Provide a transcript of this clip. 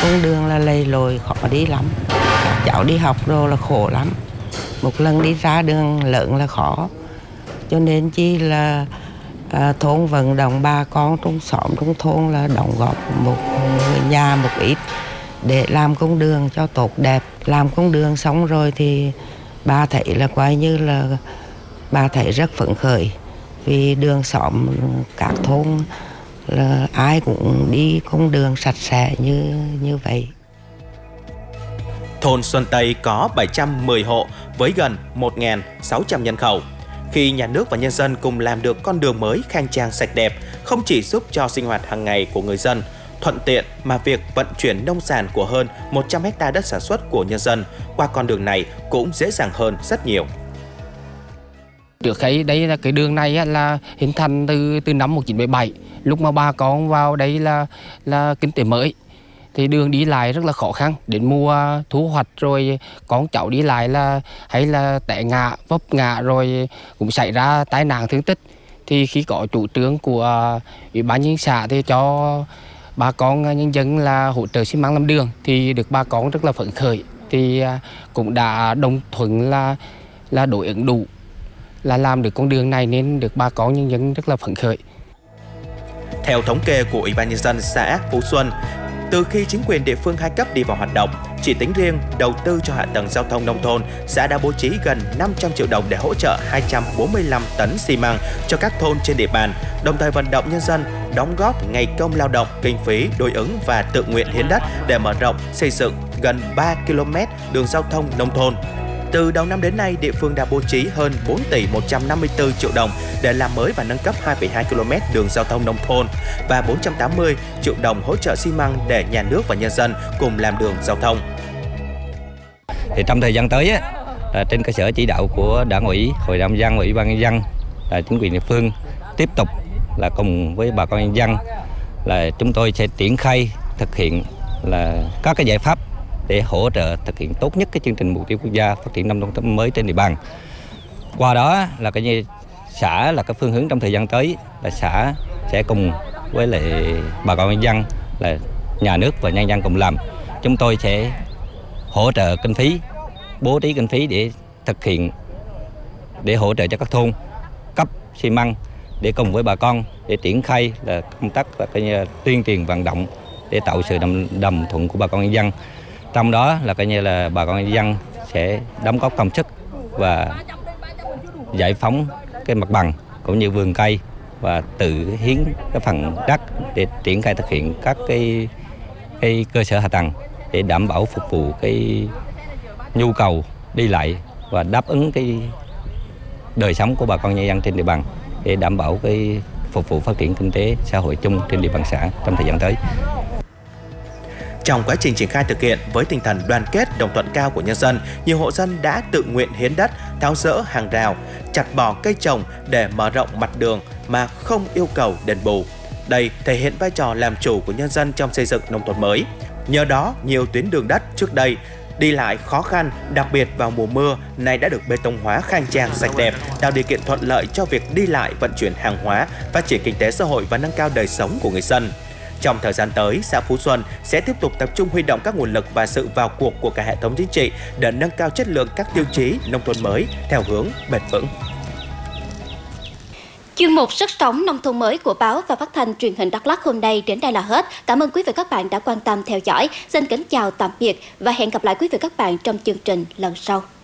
con đường là lầy lội khó đi lắm. Các cháu đi học rồi là khổ lắm. Một lần đi ra đường lớn là khó. Cho nên chỉ là thôn vận động bà con trong xóm trong thôn là đóng góp một người nhà một ít để làm con đường cho tốt đẹp. Làm con đường xong rồi thì bà thấy là coi như là bà thấy rất phấn khởi, vì đường xóm các thôn là ai cũng đi con đường sạch sẽ như vậy. Thôn Xuân Tây có 710 hộ với gần 1.600 nhân khẩu. Khi nhà nước và nhân dân cùng làm được con đường mới khang trang sạch đẹp, không chỉ giúp cho sinh hoạt hàng ngày của người dân thuận tiện, mà việc vận chuyển nông sản của hơn 100 ha đất sản xuất của nhân dân qua con đường này cũng dễ dàng hơn rất nhiều. Trước đây đây là cái đường này là hình thành từ năm 1977, lúc mà bà con vào đây là kinh tế mới thì đường đi lại rất là khó khăn, đến mùa thu hoạch rồi con cháu đi lại là hay là té ngã vấp ngã rồi cũng xảy ra tai nạn thương tích. Thì khi có chủ trương của ủy ban nhân xã thì cho bà con nhân dân là hỗ trợ xi măng làm đường, thì được bà con rất là phấn khởi, thì cũng đã đồng thuận là đối ứng đủ là làm được con đường này, nên được bà con nhân dân rất là phấn khởi. Theo thống kê của Ủy ban nhân dân xã Phú Xuân, từ khi chính quyền địa phương hai cấp đi vào hoạt động, chỉ tính riêng đầu tư cho hạ tầng giao thông nông thôn, xã đã bố trí gần 500 triệu đồng để hỗ trợ 245 tấn xi măng cho các thôn trên địa bàn, đồng thời vận động nhân dân đóng góp ngày công lao động, kinh phí đối ứng và tự nguyện hiến đất để mở rộng xây dựng gần 3 km đường giao thông nông thôn. Từ đầu năm đến nay, địa phương đã bố trí hơn 4 tỷ 154 triệu đồng để làm mới và nâng cấp 2,2 km đường giao thông nông thôn và 480 triệu đồng hỗ trợ xi măng để nhà nước và nhân dân cùng làm đường giao thông. Thì trong thời gian tới, trên cơ sở chỉ đạo của Đảng ủy, Hội đồng nhân dân, Ủy ban nhân dân, chính quyền địa phương tiếp tục là cùng với bà con nhân dân là chúng tôi sẽ triển khai thực hiện là các cái giải pháp để hỗ trợ thực hiện tốt nhất cái chương trình mục tiêu quốc gia phát triển nông thôn mới trên địa bàn. Qua đó là cái xã là cái phương hướng trong thời gian tới là xã sẽ cùng với lại bà con nhân dân là nhà nước và nhân dân cùng làm. Chúng tôi sẽ hỗ trợ kinh phí, bố trí kinh phí để thực hiện, để hỗ trợ cho các thôn cấp xi măng để cùng với bà con để triển khai là công tác là cái tuyên truyền vận động để tạo sự đồng thuận của bà con nhân dân. Trong đó là coi như là bà con nhân dân sẽ đóng góp công sức và giải phóng cái mặt bằng cũng như vườn cây và tự hiến cái phần đất để triển khai thực hiện các cái cơ sở hạ tầng để đảm bảo phục vụ cái nhu cầu đi lại và đáp ứng cái đời sống của bà con nhân dân trên địa bàn để đảm bảo cái phục vụ phát triển kinh tế xã hội chung trên địa bàn xã trong thời gian tới. Trong quá trình triển khai thực hiện với tinh thần đoàn kết, đồng thuận cao của nhân dân, nhiều hộ dân đã tự nguyện hiến đất, tháo dỡ hàng rào, chặt bỏ cây trồng để mở rộng mặt đường mà không yêu cầu đền bù. Đây thể hiện vai trò làm chủ của nhân dân trong xây dựng nông thôn mới. Nhờ đó, nhiều tuyến đường đất trước đây đi lại khó khăn, đặc biệt vào mùa mưa, nay đã được bê tông hóa khang trang sạch đẹp, tạo điều kiện thuận lợi cho việc đi lại, vận chuyển hàng hóa, phát triển kinh tế xã hội và nâng cao đời sống của người dân. Trong thời gian tới, xã Phú Xuân sẽ tiếp tục tập trung huy động các nguồn lực và sự vào cuộc của cả hệ thống chính trị để nâng cao chất lượng các tiêu chí nông thôn mới theo hướng bền vững. Chuyên mục Sức sống nông thôn mới của báo và phát thanh truyền hình Đắk Lắk hôm nay đến đây là hết. Cảm ơn quý vị và các bạn đã quan tâm theo dõi. Xin kính chào tạm biệt và hẹn gặp lại quý vị và các bạn trong chương trình lần sau.